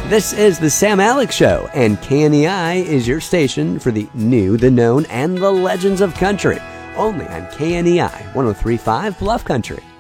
This is the Sam Alex Show, and KNEI is your station for the new, the known, and the legends of country. Only on KNEI 103.5 Bluff Country.